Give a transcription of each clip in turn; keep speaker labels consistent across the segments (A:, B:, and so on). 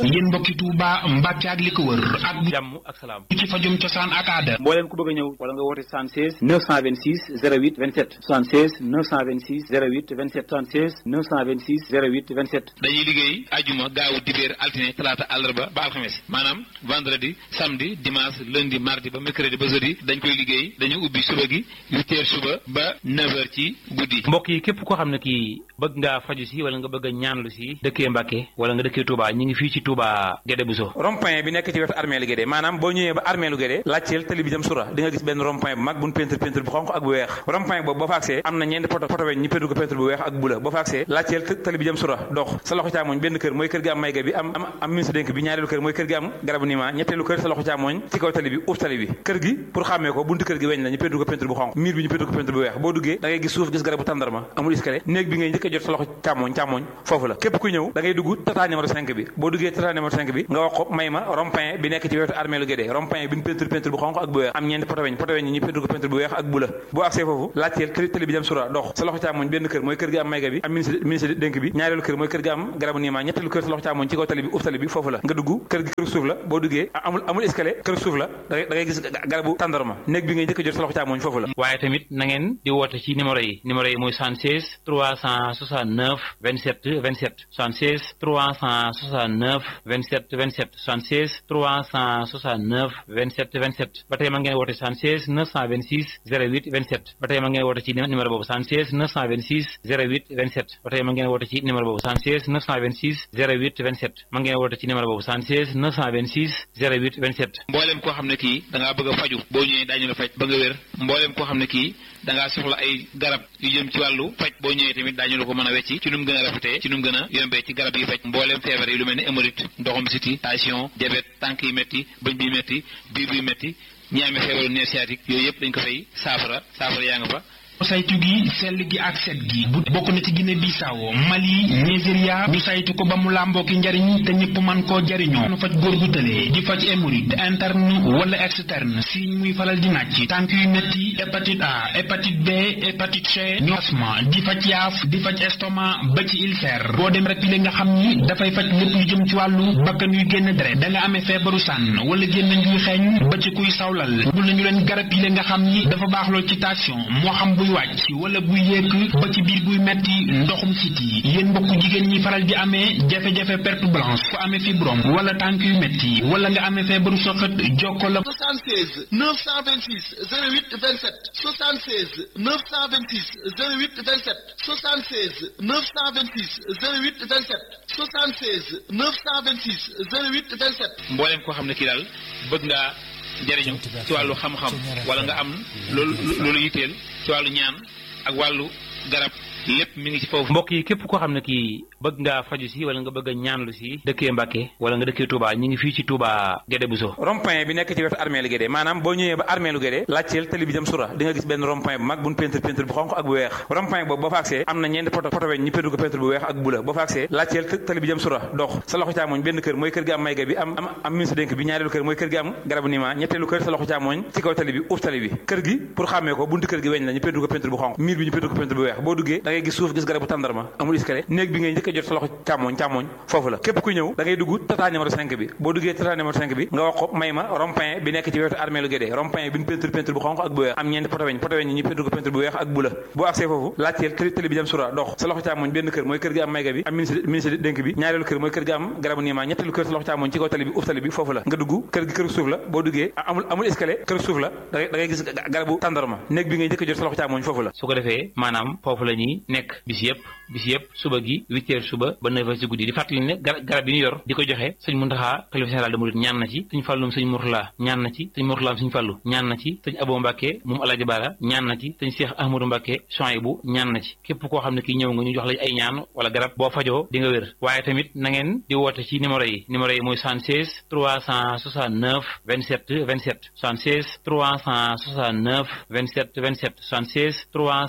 A: yéen mbokki Touba Mbacke ak li ko wër ak
B: jàmm ak salaam
A: ci fajum cosaan ak aada
B: mbooleem ku bëgg a ñëw wala nga woote 76 926 08 27 76 926 08 27 76 926 08 27 dañuy liggéey ajuma gaawu dibéer altine talaata àllarba ba alxames maanaam vendredi samedi dimanche lundi mardi ba mercredi ba jeudi dañ koy liggéey dañu ubbi suba gi 8h suba ba 9h ci guddi. mbokk yi képp koo xam ne kii bëgg ngaa faju si wala nga bëgg a ñaanlu si dëkkee Mbacke wala nga dëkkee Touba ñu ngi fii ci Touba Guédé Bousso rond-point bi nekk ci wetu armeelu Guédé maanaam boo ñëwee ba armeelu Guédé laajteel tali bi jëm sura di nga gis benn rond-point bu mag buñ peinture bu xonq ak bu weex rond-point boobu boo fa agsee am na ñeenti poto weñ ñu peinture ko peinture bu weex ak bu la boo fa agsee laajteel tali bi jëm sura dox sa loxo càmmoñ benn kër mooy kër gi am mayga bi am ministre dénk bi ñaareelu kër mooy kër gi am garabu niima ñetteelu kër sa loxo càmmoñ ci kaw tali bi uuf tali bi kër gi pour xàmmee ko buntu kër gi weñ la ñu peinture ko peinture bu xonq miir bi ñu peinture ko peinture bu weex boo duggee da ngay gis suuf gis garabu tàndarma amul escalier néeg bi ngay njëkk a jot sa loxo càmmoñ foofu la képp kuy ñëw da ngay dugg tata numéro 5 bi boo duggee tata numéro 5 bi nga wax ko may ma rond-point bi nekk ci wetu armeelu Guédé rond-point bi ñu peinture bu xonq ak bu weex am ñeenti poto weñ ñu peinture ko peinture bu weex ak bu la boo agsee foofu laajteel tali bi jëm sura dox sa loxo càmmoñ benn kër mooy kër gi am mayga bi am ministre dénk bi ñaareelu kër mooy kër gi am garabu niima ñetteelu kër sa loxo càmmoñ ci kaw tali bi uuf tali bi foofu la nga dugg kër gi kër suuf la boo duggee amul escalier kër suuf la da ngay gis garabu tàndarma néeg bi ngay njëkk a jot sa loxo càmmoñ foofu la waaye tamit na ngeen di woote ci numéro yi mooy 76 369 27 27 76 369 27 27 76 369 27 27 ba tey ma ngeen woote 76 926 08 27 ba tey ma ngeen woote ci numéro boobu 76 926 08 27 ba tey ma ngeen woote ci numéro boobu 76 926 08 27 ma ngeen woote ci numéro boobu 76 926 08 27 mboolem koo xam ne kii da ngaa bëgg a faju boo ñëwee daañu la faj ba nga wér mboolem koo xam ne kii da ngaa soxla ay garab yu jëm ci wàllu faj boo ñëwee tamit daañu la ko mën a wecci ci nu mu gën a rafetee ci nu mu gën a yombee ci garab yi faj mbooleem feebar yi lu mel ni hémorroïde ndoxum siti tension diabète tànk yi métti bëñ bi métti biir bi métti ñi amee feebaru nerf sciatique yooyu yëpp dañ ko fay saafara yaa nga fa
A: saytu gi sell gi ak set gi bu bokk na ci Guinée Bissau Mali Nigeria ñu saytu ko ba mu làmboo ki njariñ te ñëpp man koo jariñoo nu faj góor gu tëlee di faj hémorroïde interne wala externe si muy faral di nàcc tànk yu metti hépatite A hépatite B hépatite C ñu asma di faj yaaf di faj estomac ba ci ulcère boo dem rek li nga xam ni dafay faj lépp lu jëm ci wàllu bakkan yuy génn deret da nga amee feebaru sànn wala génn njuy xeeñ ba ci kuy sawlal bul nañu leen garab yi nga xam ni dafa baax lool ci tension moo xam buy wàcc wala buy yéeg ba ci biir buy metti ndoxum siti yéen mbokk jigéen ñi faral di amee jafe-jafe perte blanche ku amee fibrome wala tànk yu metti wala nga amee feebaru soxat jokko la
C: 76 926 08 27 76 926 08 27 76 926 08 27 76 926 08 27
B: mboolem koo xam ne kii daal bëgg ngaa jëriñu ci wàllu xam-xam wala nga am loolu yitteel ci wàllu ñaan ak wàllu garab lépp mi ngi ci foofu mbokk yi képp koo xam ne kii bëgg ngaa faju si wala nga bëgg a ñaanlu si dëkkee Mbacke wala nga dëkkee Touba ñu ngi fii ci Touba Guédé Bousso rond-point bi nekk ci wetu armeelu Guédé maanaam boo ñëwee ba armeelu Guédé laajteel tali bi jëm sura di nga gis benn rond-point bu mag buñ peinture bu xonq ak bu weex rond-point boobu boo fa agsee am na ñeenti poto weñ ñu peinture ko peinture bu weex ak bu la boo fa agsee laajteel tali bi jëm sura dox sa loxo càmmoñ benn kër mooy kër gi am mayga bi am ministre dénk bi ñaareelu kër mooy kër gi am garabu niima ñetteelu kër sa loxo càmmoñ ci kaw tali bi uuf tali bi kër gi pour xàmmee ko buntu kër gi weñ la ñu peinture ko peinture bu xonq miir bi ñu peinture ko peinture bu weex boo duggee da ngay gis suuf gis garabu tàndarma amul escalier néeg bi ngay njëkk a jot sa loxo càmmoñ foofu la képp kuy ñëw da ngay dugg tata numéro 5 bi boo duggee tata numéro 5 bi nga wax ko may ma rond-point bi nekk ci wetu armeelu Guédé rond-point bi ñu peinture bu xonq ak bu weex am ñeenti poto weñ ñu peinture ko peinture bu weex ak bu la boo agsee foofu laajteel tali bi jëm sura dox sa loxo càmmoñ benn kër mooy kër gi am mayga bi am ministre dénk bi ñaareelu kër mooy kër gi am garabu niima ñetteelu kër sa loxo càmmoñ ci kaw tali bi uuf tali bi foofu la nga dugg kër gi kër suuf la boo duggee amul escalier kër suuf la da ngay gis garabu tàndarma néeg bi ngay njëkk a jot sa loxo càmmoñ foofu la su ko defee maanaam foofu la ñuy nekk bis yëpp suba gi 8h suba ba 9h ci guddi di fàttali ne garab yi ñu yor di ko joxe sëñ Muntaxa xalifa général des mourides ñaan na ci sëñ Fallum sëñ Mourtala ñaan na ci sëñ Mourtalaam sëñ Fallu ñaan na ci sëñ Abo Mbàkke moom Alaaji Baara ñaan na ci sëñ Cheikh Ahmadou Mbàkke Souhaïbou ñaan na ci képp koo xam ne kii ñëw nga ñu jox la ay ñaan wala garab boo fajoo di nga wér waaye tamit na ngeen di woote ci numéro yi mooy 76 369 27 27 76 369 27 27 76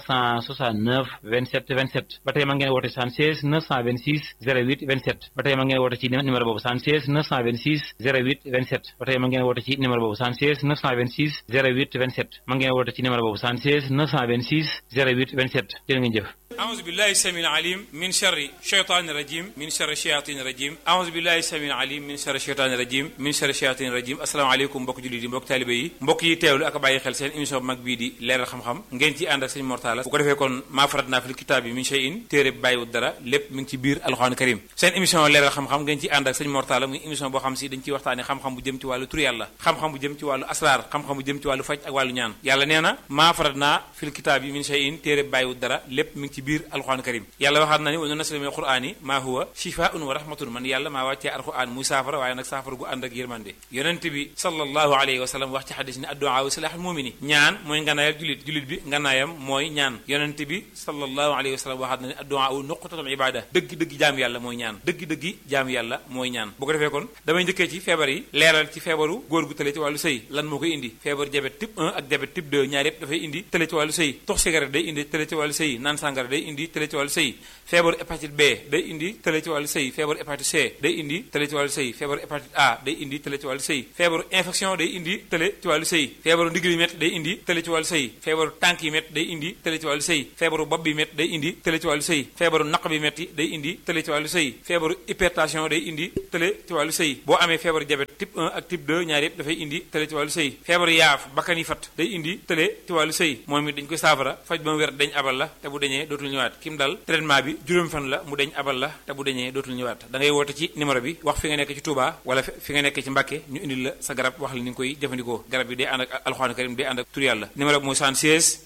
B: 369 27 27 ba tey ma ngeen woote 76 926 08 27 ba tey ma ngeen woote ci numéro boobu 76 926 08 27 ba tey ma ngeen woote ci numéro boobu 76 926 08 27 ma ngeen woote ci numéro boobu 76 926 08 27 jërë ngeen jëf
D: أعوذ بالله السميع العليم من شر الشيطان الرجيم من شر الشياطين الرجيم أعوذ بالله السميع العليم من شر الشيطان الرجيم من شر الشياطين الرجيم asalaamaaleykum mbokk jullit yi mbokk taalibe yi mbokk yi teewlu ak bàyyi xel seen émission bu mag bii di leeral xam-xam ngeen ci ànd ak sëñ Mortala bu ko defee kon maa farat naa fil kitaab bi min shay'in téere bi bàyyiwut dara lépp mi ngi ci biir alxuraan karim seen émission leeral xam-xam ngeen ci ànd ak sëñ Mortala muy émission boo xam si dañ ciy waxtaane xam-xam bu jëm ci wàllu tur yàlla xam-xam bu jëm ci wàllu asraar xam-xam bu jëm ci wàllu faj ak wàllu ñaan yàlla nee na maa farat naa fil kitaab bi min shay'in téere bi bàyyiwut dara lépp mi ngi ci biir alxuraan karim yàlla waxaat na ni wa nunazzilu minal qur'ani maa huwa shifaa'un wa rahmatun man yàlla maa wàccee alxuraan muy saafara waaye nag saafara gu ànd ak yërmande yonent bi sallallahu alayhi wa sallam wax ci xadis ni addu'a silahul mu'mini ñaan mooy nganaayal julit bi nganaayam mooy ñaan yonent bi sallallahu alayhi wa sallam waxaat na ni addu'a nuqtatul ibada dëgg jaam yàlla mooy ñaan dëgg jaam yàlla mooy ñaan bu ko defee kon damay njëkkee ci feebar yi leeral ci feebaru góor gu tële ci wàllu sëy lan moo koy indi feebar diabète type 1 ak diabète type 2 ñaar yépp dafay indi tële ci wàllu sëy tox cigarette day indi tële ci wàllu sëy naan sàngara day indi tële ci wàllu sëy feebaru hépatite B day indi tële ci wàllu sëy feebaru hépatite C day indi tële ci wàllu sëy feebaru hépatite A day indi tële ci wàllu sëy feebaru infection day indi tële ci wàllu sëy feebaru ndigg yi métt day indi tële ci wàllu sëy feebaru tànk yi métt day indi tële ci wàllu sëy feebaru bopp bi métt day indi tële ci wàllu sëy feebaru naq bi métti day indi tële ci wàllu sëy feebaru hypertension day indi tële ci wàllu sëy boo amee feebaru diabète type 1 ak type 2 ñaar yépp dafay indi tële ci wàllu sëy feebaru yaaf bakkan yi fat day indi tële ci wàllu sëy moom it dañ koy saafara faj ba mu wér dañ abal la te bu dañee dootul ñëwaat kim dal traitement bi juróom fan la mu dañ abal la te bu dañee dootul ñëwaat da ngay woote ci numéro bi wax fi nga nekk ci Touba wala fi nga nekk ci Mbacké ñu indil la sa garab wax la ni nga koy jëfandikoo garab bi day ànd ak alxuraan karim day ànd ak tur yàlla numéro bi mooy 76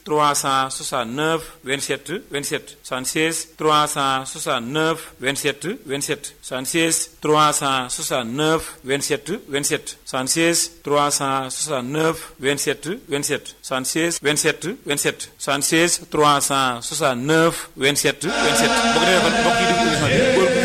D: 369 27 27 76 369 27 27 76 369 27 27 76 369 27 27 76 27 27 76 369 27 27 boo ko defee kon mbokk yi dugg émission bi